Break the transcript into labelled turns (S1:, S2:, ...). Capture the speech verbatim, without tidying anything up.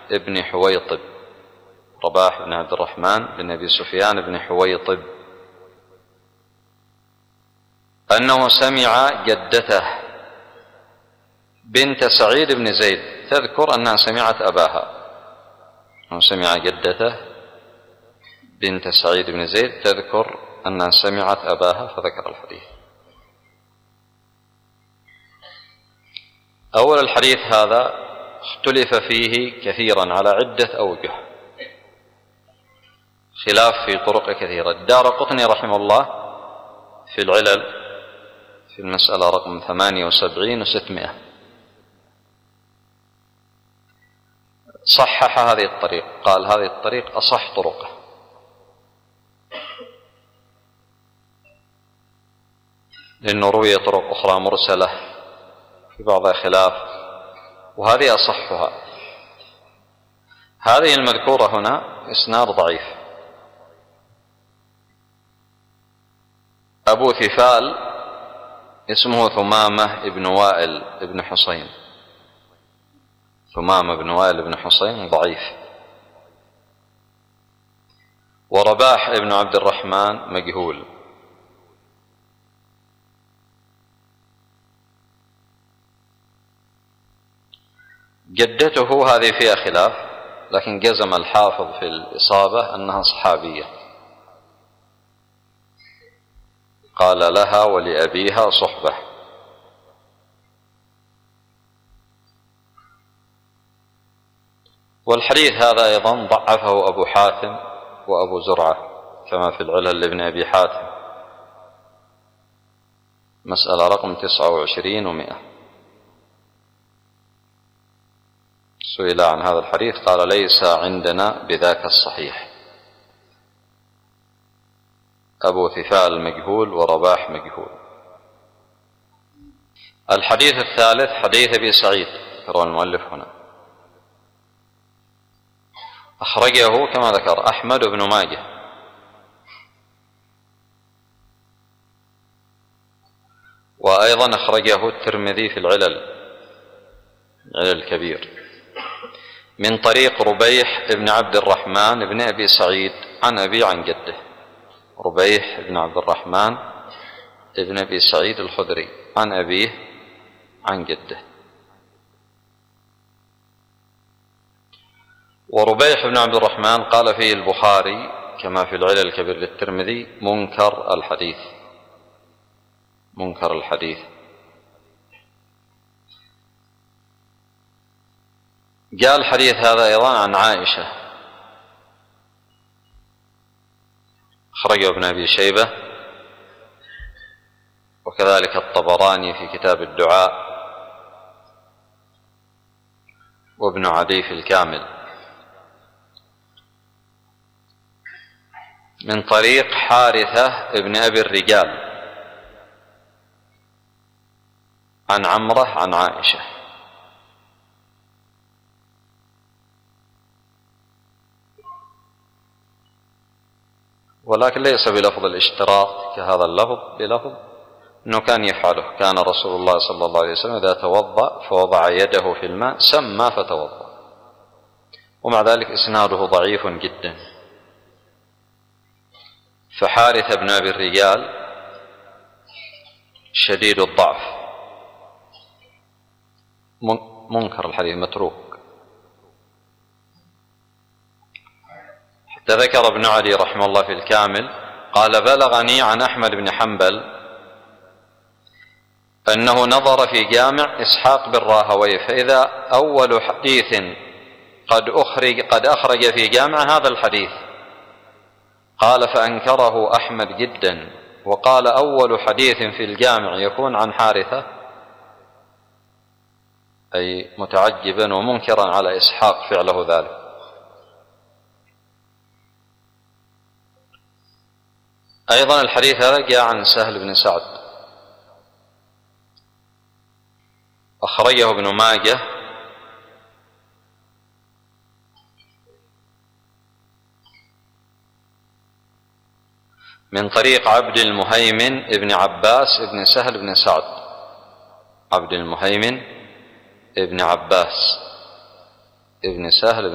S1: بن حويطب، رباح بن عبد الرحمن بن أبي سفيان بن حويطب، أنه سمع جدته بنت سعيد بن زيد تذكر أنها سمعت أباها، أنه سمع جدته بنت سعيد بن زيد تذكر أنها سمعت أباها فذكر الحديث. أول الحديث هذا اختلف فيه كثيرا على عدة أوجه، خلاف في طرق كثيرة. الدارقطني رحمه الله في العلل في المسألة رقم ثمانية وسبعين وستمائة صحح هذه الطريق، قال هذه الطريق أصح طرقه، لأنه روي طرق أخرى مرسلة في بعضها خلاف، وهذه أصحها. هذه المذكورة هنا إسناد ضعيف. أبو ثفال اسمه ثمامة ابن وائل ابن حصين، ثمامة بن وائل بن حصين ضعيف. ورباح ابن عبد الرحمن مجهول. جدته هذه فيها خلاف، لكن جزم الحافظ في الإصابة أنها صحابية، قال لها ولأبيها صحبة. والحديث هذا أيضا ضعفه أبو حاتم وأبو زرعة كما في العلل لابن أبي حاتم، مسألة رقم تسعة وعشرين ومئة. سئل عن هذا الحديث قال ليس عندنا بذاك الصحيح. أبو ثفال مجهول ورباح مجهول. الحديث الثالث حديث أبي سعيد، روى المؤلف هنا، أخرجه كما ذكر أحمد بن ماجه، وأيضا أخرجه الترمذي في العلل، العلل الكبير، من طريق ربيح بن عبد الرحمن بن أبي سعيد عن أبي عن جده. ربيح بن عبد الرحمن بن أبي سعيد الخدري عن أبيه عن جده. وربيح بن عبد الرحمن قال فيه البخاري كما في العلل الكبير للترمذي منكر الحديث، منكر الحديث. جاء الحديث هذا أيضا عن عائشة، أخرجه ابن أبي شيبة وكذلك الطبراني في كتاب الدعاء وابن عدي في الكامل، من طريق حارثة ابن أبي الرجال عن عمره عن عائشة. ولكن ليس بلفظ الاشتراط كهذا اللفظ، بلفظ أنه كان يفعله، كان رسول الله صلى الله عليه وسلم إذا توضأ فوضع يده في الماء سمى فتوضأ، ومع ذلك إسناده ضعيف جدا. فحارث بن أبي الرجال شديد الضعف، منكر الحديث، متروك. حتى ذكر ابن عدي رحمه الله في الكامل قال بلغني عن أحمد بن حنبل أنه نظر في جامع إسحاق بن راهويه فإذا أول حديث قد أخرج, قد أخرج في جامع هذا الحديث، قال فأنكره أحمد جدا، وقال أول حديث في الجامع يكون عن حارثة، أي متعجبا ومنكرا على إسحاق فعله ذلك. أيضا الحديث هذا جاء عن سهل بن سعد، أخرجه ابن ماجه من طريق عبد المهيمن ابن عباس ابن سهل بن سعد، عبد المهيمن ابن عباس ابن سهل